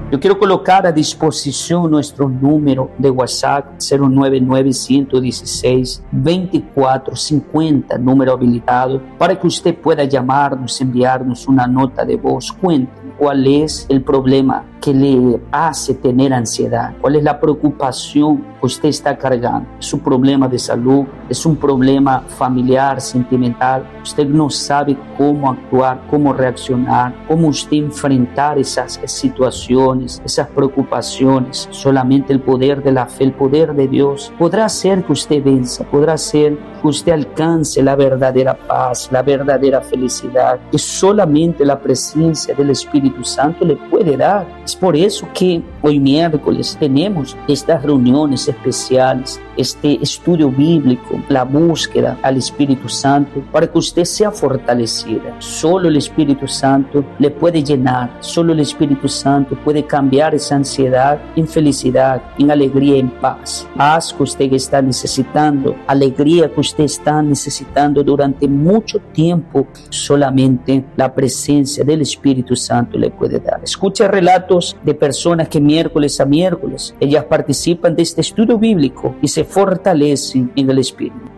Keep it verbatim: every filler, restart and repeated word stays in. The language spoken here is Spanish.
Yo quiero colocar a disposición nuestro número de WhatsApp cero nueve nueve, uno uno seis, dos cuatro cinco cero, número habilitado, para que usted pueda llamarnos, enviarnos una nota de voz. Cuéntenos cuál es el problema que le hace tener ansiedad, cuál es la preocupación que usted está cargando. Es un problema de salud, es un problema familiar, sentimental. Usted no sabe cómo actuar, cómo reaccionar, cómo usted enfrentar esas situaciones, esas preocupaciones. Solamente el poder de la fe, el poder de Dios podrá hacer que usted venza, podrá hacer que usted alcance la verdadera paz, la verdadera felicidad, que solamente la presencia del Espíritu Santo le puede dar. Es por eso que hoy miércoles tenemos estas reuniones especiales, este estudio bíblico, la búsqueda al Espíritu Santo, para que usted sea fortalecida. Solo el Espíritu Santo le puede llenar, solo el Espíritu Santo puede cambiar esa ansiedad en felicidad, en alegría, en paz. Paz que usted está necesitando, alegría que usted está necesitando durante mucho tiempo, solamente la presencia del Espíritu Santo le puede dar. Escucha relatos de personas que miércoles a miércoles ellas participan de este estudio bíblico y se fortalecen en el Espíritu.